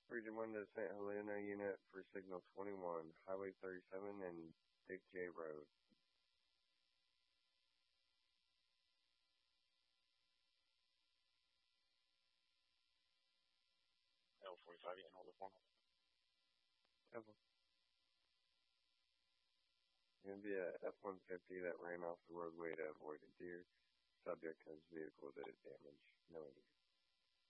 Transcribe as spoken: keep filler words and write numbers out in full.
Region one to Saint Helena unit for signal twenty-one, Highway thirty-seven and Dick J. Road. L forty-five, you can hold the phone. Okay. Going to be a F one fifty that ran off the roadway to avoid a deer. Subject has vehicle that is damaged. No indication.